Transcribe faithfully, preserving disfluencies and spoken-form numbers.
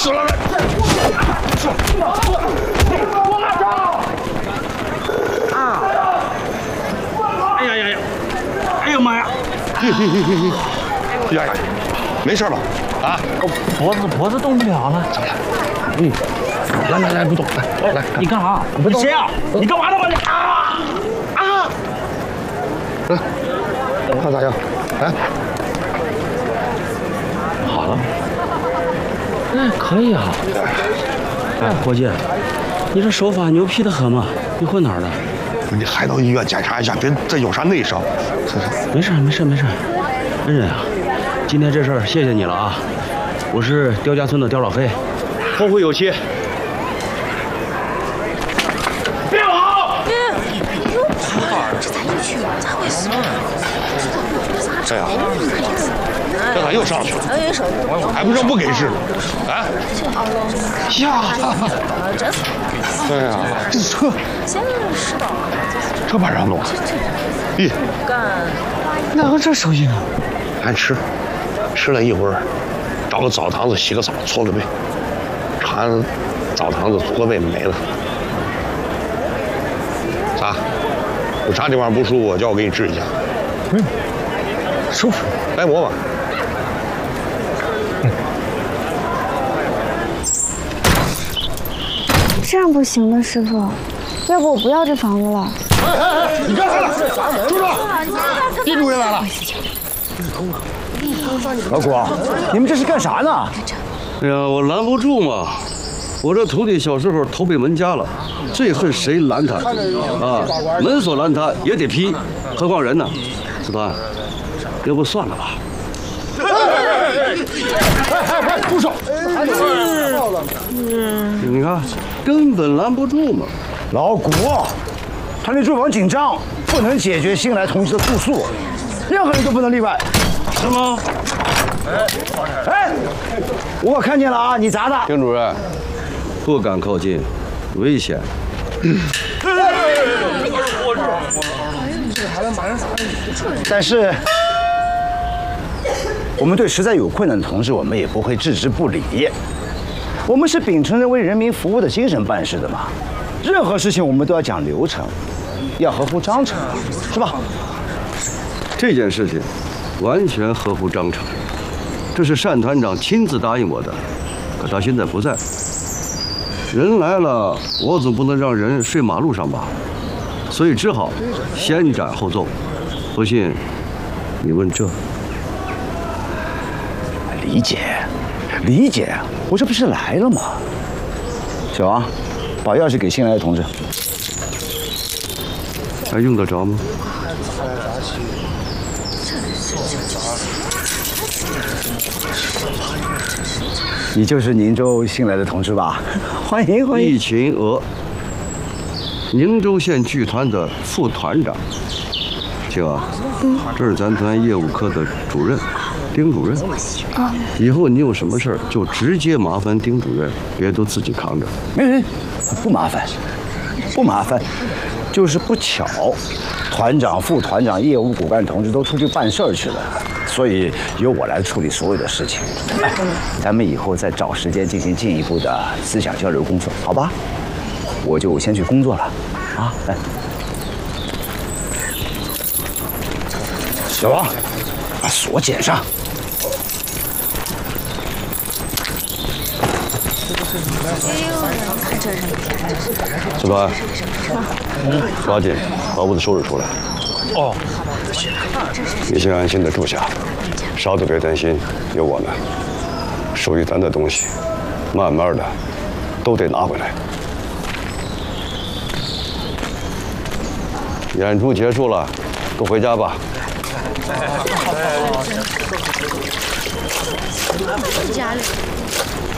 死了！我马上！啊！哎呀呀呀！哎呀妈呀！ 呀呀，没事吧？啊， 脖子脖子动不了了。 嗯，来来来，不动，来来， 你干啥？ 你谁呀？你干嘛呢？你啊啊！ 来，看咋样？来， 好了。哎，可以啊。哎，伙计，你这手法牛皮的很嘛？你混哪儿的？ 你还到医院检查一下，别再有啥内伤。 没事没事没事，恩人啊，今天这事儿谢谢你了啊！我是刁家村的刁老黑，后会有期。 别跑！ 这咋又去了？咋回事？ 这样，这咋又上去了？还不让不给治？啊？呀！对呀，这车，这把让弄。咦， 哪个这手艺呢？ 俺吃，吃了一会儿，找个澡堂子洗个澡，搓个背，看澡堂子搓个背没了。咋？有啥地方不舒服，叫我给你治一下。 嗯，舒服。 来磨吧。 这样不行的，师傅，要不我不要这房子了。 哎哎哎！你干啥呢？住手！别主任来了。 老谷，你们这是干啥呢？ 哎呀，我拦不住嘛！我这徒弟小时候投北门家了，最恨谁拦他啊！门锁拦他也得劈，何况人呢？子团，要不算了吧？ 哎哎哎！住手！ 你看，根本拦不住嘛。 老谷，团里住房紧张，不能解决新来同志的住宿，任何人都不能例外。 是吗？ 哎，我看见了啊，你砸的。 丁主任，不敢靠近，危险。 但是，我们对实在有困难的同志，我们也不会置之不理。我们是秉承着为人民服务的精神办事的嘛，任何事情我们都要讲流程，要合乎章程，是吧？ 这件事情完全合乎章程，这是单团长亲自答应我的，可他现在不在。人来了，我总不能让人睡马路上吧，所以只好先斩后奏。不信，你问这。 理解，理解，我这不是来了吗？小王，把钥匙给新来的同志。 还用得着吗？ 你就是宁州新来的同志吧？欢迎欢迎。 易秦娥，宁州县剧团的副团长。青娥，这是咱团业务科的主任，丁主任。啊。以后你有什么事儿就直接麻烦丁主任，别都自己扛着。 没没，不麻烦，不麻烦，就是不巧，团长、副团长、业务骨干同志都出去办事儿去了。所以由我来处理所有的事情。哎，咱们以后再找时间进行进一步的思想交流工作，好吧？我就先去工作了，啊，来，小王，把锁剪上。 子团，抓紧把屋子收拾出来。 哦。 你先安心的住下，啥都别担心，有我们。属于咱的东西，慢慢的都得拿回来。演出结束了，都回家吧。 家里。